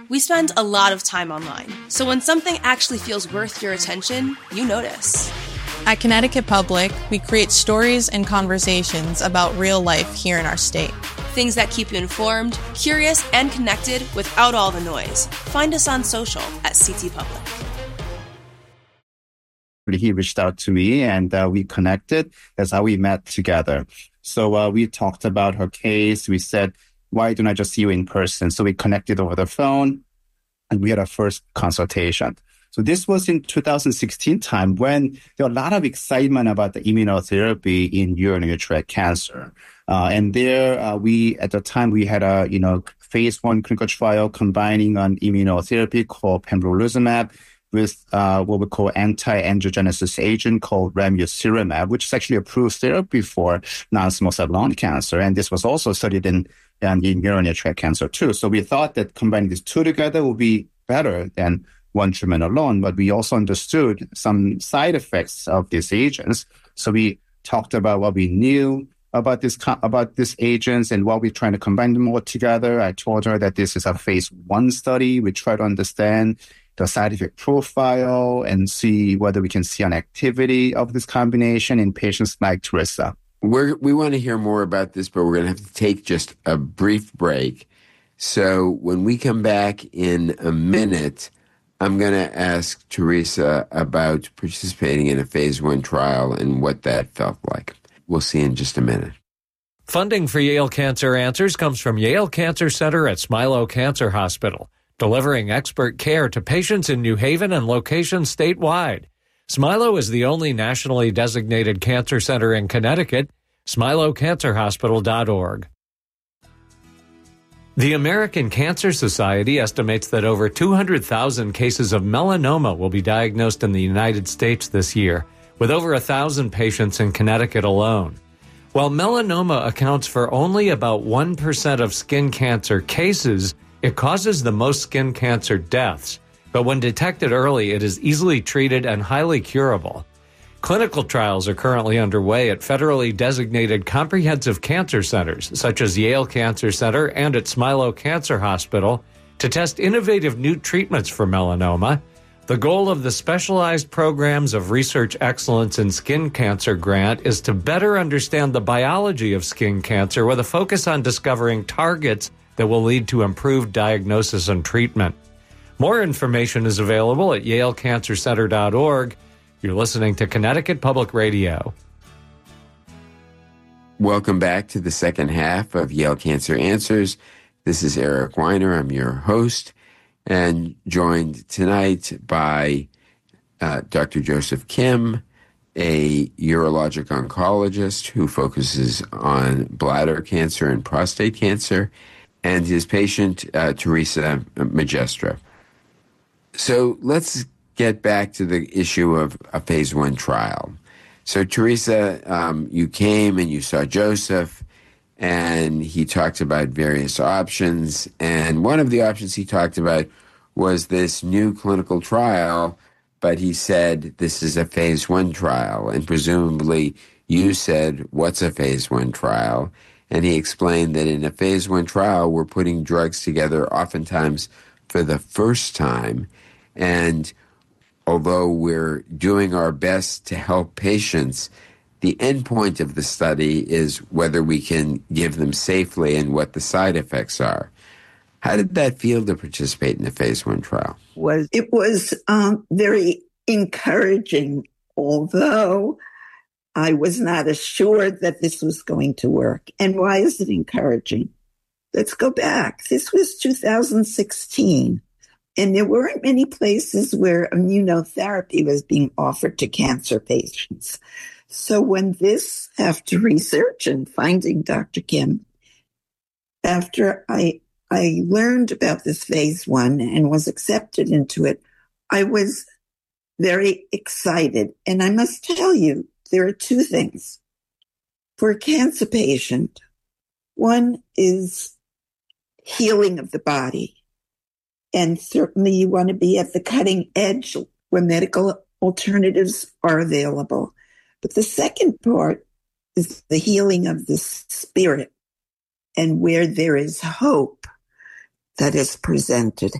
We spend a lot of time online, so when something actually feels worth your attention, you notice. At Connecticut Public, we create stories and conversations about real life here in our state. Things that keep you informed, curious, and connected without all the noise. Find us on social at CT Public. He reached out to me and we connected. That's how we met together. So we talked about her case. We said, why don't I just see you in person? So we connected over the phone and we had our first consultation. So this was in 2016 time when there was a lot of excitement about the immunotherapy in urinary tract cancer. And there at the time we had a, phase 1 clinical trial combining an immunotherapy called pembrolizumab with what we call anti-angiogenesis agent called ramucirumab, which is actually approved therapy for non-small cell lung cancer. And this was also studied in urinary tract cancer too. So we thought that combining these two together would be better than one treatment alone, but we also understood some side effects of these agents. So we talked about what we knew about these agents and what we're trying to combine them all together. I told her that this is a phase 1 study. We try to understand the side effect profile and see whether we can see an activity of this combination in patients like Teresa. We want to hear more about this, but we're going to have to take just a brief break. So when we come back in a minute, I'm going to ask Teresa about participating in a phase 1 trial and what that felt like. We'll see in just a minute. Funding for Yale Cancer Answers comes from Yale Cancer Center at Smilow Cancer Hospital, delivering expert care to patients in New Haven and locations statewide. Smilow is the only nationally designated cancer center in Connecticut. SmilowCancerHospital.org. The American Cancer Society estimates that over 200,000 cases of melanoma will be diagnosed in the United States this year, with over 1,000 patients in Connecticut alone. While melanoma accounts for only about 1% of skin cancer cases, it causes the most skin cancer deaths. But when detected early, it is easily treated and highly curable. Clinical trials are currently underway at federally designated comprehensive cancer centers, such as Yale Cancer Center and at Smilow Cancer Hospital, to test innovative new treatments for melanoma. The goal of the Specialized Programs of Research Excellence in Skin Cancer grant is to better understand the biology of skin cancer with a focus on discovering targets that will lead to improved diagnosis and treatment. More information is available at yalecancercenter.org. You're listening to Connecticut Public Radio. Welcome back to the second half of Yale Cancer Answers. This is Eric Weiner. I'm your host, and joined tonight by Dr. Joseph Kim, a urologic oncologist who focuses on bladder cancer and prostate cancer, and his patient, Teresa Magistra. So let's get back to the issue of a phase 1 trial. So Teresa, you came and you saw Joseph, and he talked about various options. And one of the options he talked about was this new clinical trial, but he said this is a phase 1 trial. And presumably you said, what's a phase 1 trial? And he explained that in a phase 1 trial, we're putting drugs together oftentimes for the first time. And although we're doing our best to help patients, the end point of the study is whether we can give them safely and what the side effects are. How did that feel to participate in the phase 1 trial? It was very encouraging, although I was not assured that this was going to work. And why is it encouraging? Let's go back. This was 2016, and there weren't many places where immunotherapy was being offered to cancer patients. So when this, after research and finding Dr. Kim, after I learned about this phase 1 and was accepted into it, I was very excited. And I must tell you, there are two things. For a cancer patient, one is healing of the body. And certainly you want to be at the cutting edge where medical alternatives are available. But the second part is the healing of the spirit, and where there is hope that is presented.